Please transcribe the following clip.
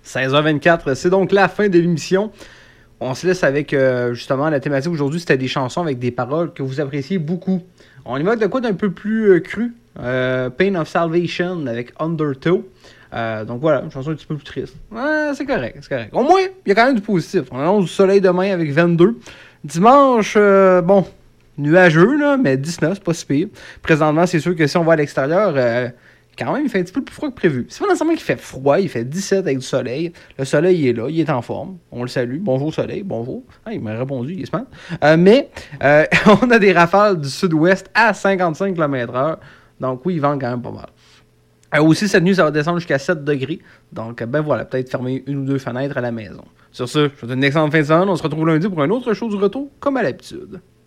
16h24, c'est donc la fin de l'émission. On se laisse avec, justement, la thématique aujourd'hui, c'était des chansons avec des paroles que vous appréciez beaucoup. On y va de quoi d'un peu plus cru. Pain of Salvation avec Undertow. Donc voilà, une chanson un petit peu plus triste. C'est correct, c'est correct. Au moins, il y a quand même du positif. On annonce du soleil demain avec 22. Dimanche, nuageux, là, mais 19, c'est pas si pire. Présentement, c'est sûr que si on va à l'extérieur, quand même, il fait un petit peu plus froid que prévu. C'est pas nécessairement qu'il fait froid, il fait 17 avec du soleil. Le soleil, il est là, il est en forme. On le salue. Bonjour soleil, bonjour. Il m'a répondu, il est smart. Mais on a des rafales du sud-ouest à 55 km/h. Donc oui, il vente quand même pas mal. Aussi, cette nuit, ça va descendre jusqu'à 7 degrés. Donc, voilà, peut-être fermer une ou deux fenêtres à la maison. Sur ce, je vous souhaite une excellente fin de semaine. On se retrouve lundi pour un autre show du retour, comme à l'habitude.